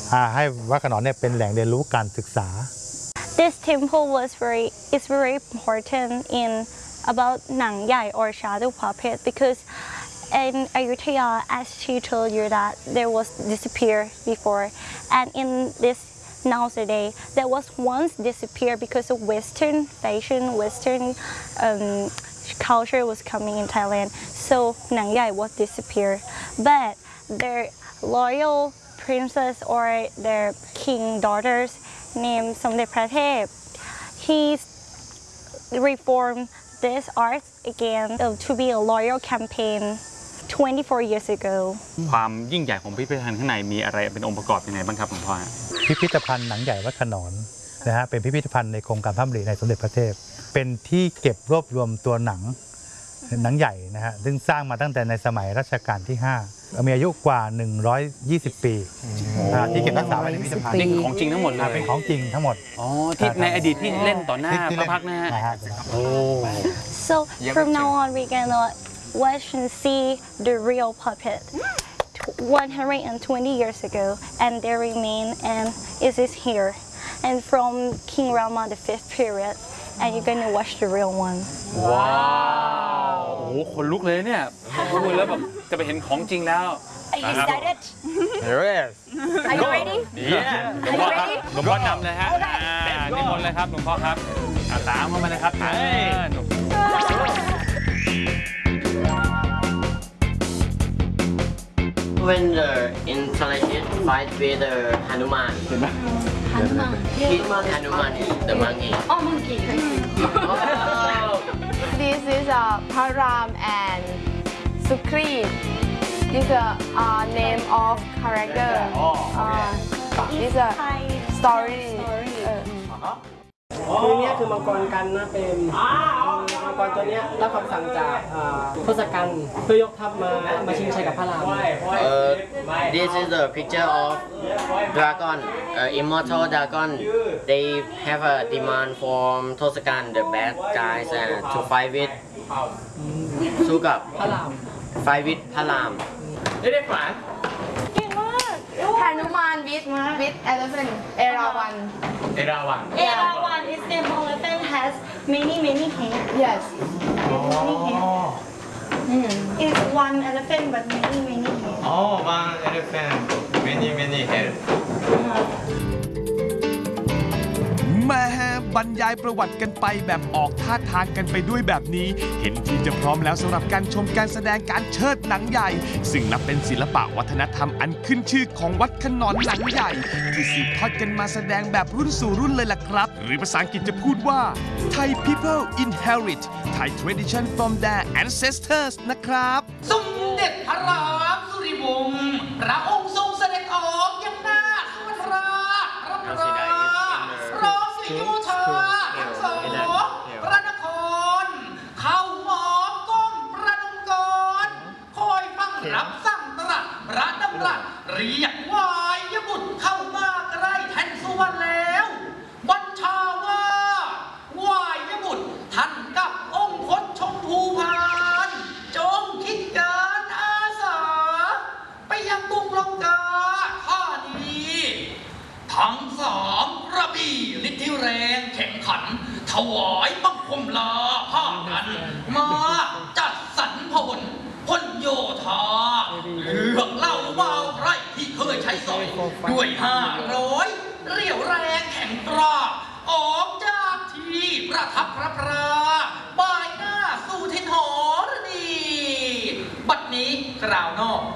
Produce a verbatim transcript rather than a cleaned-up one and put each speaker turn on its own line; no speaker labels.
ให้วัดขนอนเนี่ยเป็นแหล่งเรียนรู้การศึกษา
This temple was very is very important in about Nang Yai or shadow puppet because in Ayutthaya, as she told you that there was disappear before, and in this nowadays there was once disappear because of Western fashion, Western um, culture was coming in Thailand. So Nang Yai was disappear, but their loyal princess or their king daughters named Somdet Pratep, he reformed this art again uh, to be a loyal campaign twenty-four years ago
ความยิ่งใหญ่ของพิพิธภัณฑ์ข้างในมีอะไรเป็นองค์ประกอบยังไงบ้างครับหลวงพ่อ
พิพิธภัณฑ์หนังใหญ่วัดขนอนนะฮะเป็นพิพิธภัณฑ์ในโครงการพระดำริในสมเด็จพระเทพเป็นที่เก็บรวบรวมตัวหนังหนังใหญ่นะฮะซึ่งสร้างมาตั้งแต่ในสมัยรัชกาลที่ห้ามีอายุกว่าหนึ่งร้อยยี่สิบปีที่เก็บรักษาไว้ในพิพิธภัณฑ์
นี่ของจริงทั้งหมดเลย
เป็นของจริงทั้งหมด
อ๋อที่ในอดีตที่เล่นต่อหน้าพระพักนะฮะ
So from now on we gonna watch and see the real puppet one hundred twenty years ago and they remain and it is here and from King Rama the fifth period and you're gonna watch the real one
ว้าวโอ้โหคนลุกเลยเนี่ยพูดแล้วแบบจะไปเห็นของจริงแล้ว
Are you excited?
Yes.
Are you ready?
Yeah. หลวงพ่อครับหลวงพ่อนำเลยฮะนิมนต์เลยครับหลวงพ่อครับตามเข้ามาเลยครับ
When the intelligent fight with the Hanuman.
Hanuman.
Hanuman is the monkey.
Oh, monkey.
This is a Param and Sukrit. This is a uh, name of character. Uh, this is a story.
คือเนี่ยคือมังกรกันนะเป็นมังกรตัวเนี้ยรับคำสั่งจากทศกัณฐ์เพื่อยกทัพมามาชิงชัยกับพระราม
Uh, this is the picture of dragon, uh, immortal dragon. They have a demand from Tosakan, the bad guys, uh, to fight with สู้กับ
พระราม
fight with พระรามได้ได้ฝัน
Hanuman with with elephant. Erawan.
Erawan.
Erawan is the elephant has many many heads.
Yes.
Many heads. It's one elephant but many many heads.
Oh, one elephant, many many heads.
แม่บรรยายประวัติกันไปแบบออกท่าทางกันไปด้วยแบบนี้เห็นที่จะพร้อมแล้วสำหรับการชมการแสดงการเชิดหนังใหญ่ซึ่งนับเป็นศิลปะวัฒนธรรมอันขึ้นชื่อของวัดขนอนหนังใหญ่ที่สืบทอดกันมาแสดงแบบรุ่นสู่รุ่นเลยล่ะครับหรือภาษาอังกฤษจะพูดว่า Thai people inherit Thai tradition from their ancestors นะครับ
สมเด็จพระรามสุริวงศ์พระองค์ทรงเสด็จออกยังหน้าสุวรรณราชรับราร้อสิโยธาทั้งสองพระนครเข้าหมอบก้มประนมกรคอยฟังรับสั่งตรัสพระดำรัสเรียกวายบุตรเข้ามาใกล้แท่นสุวรรณแล้วบัญชาว่าวายบุตรท่านกับองค์พจน์ชมพูพานจงคิดการอาสาไปยังกรุงลงกาข้านี้ทั้งสามกระบี่ฤทธิแรงแข่งขันถวายบังคมลาผ้ากันมาจัดสรรพลพลโยธาเลือกเล่าว่าวไพรที่เคยใช้สอยด้วยห้าร้อยเรี่ยวแรงแข็งกร้าออกจากที่ประทับพระพราบ่ายหน้าสู่ทินหรณีบัดนี้กล่าวนอก